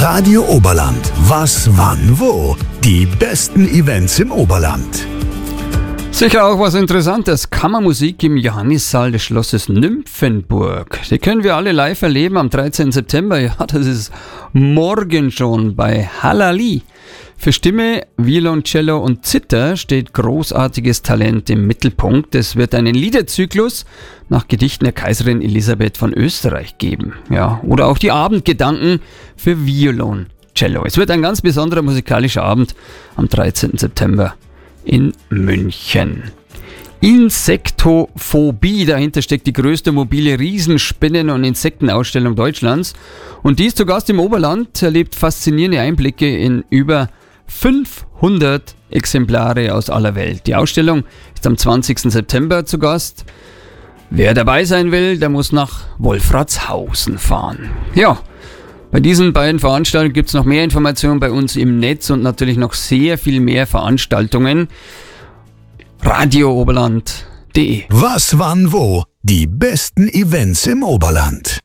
Radio Oberland. Was, wann, wo? Die besten Events im Oberland. Sicher auch was Interessantes. Kammermusik im Johannissaal des Schlosses Nymphenburg. Die können wir alle live erleben am 13. September. Ja, das ist morgen schon bei Hallali. Für Stimme, Violoncello und Zither steht großartiges Talent im Mittelpunkt. Es wird einen Liederzyklus nach Gedichten der Kaiserin Elisabeth von Österreich geben. Ja, oder auch die Abendgedanken für Violoncello. Es wird ein ganz besonderer musikalischer Abend am 13. September in München. Insektophobie, dahinter steckt die größte mobile Riesenspinnen- und Insektenausstellung Deutschlands. Und die ist zu Gast im Oberland, erlebt faszinierende Einblicke in über 500 Exemplare aus aller Welt. Die Ausstellung ist am 20. September zu Gast. Wer dabei sein will, der muss nach Wolfratshausen fahren. Ja, bei diesen beiden Veranstaltungen gibt es noch mehr Informationen bei uns im Netz und natürlich noch sehr viel mehr Veranstaltungen. radiooberland.de. Was, wann, wo? Die besten Events im Oberland.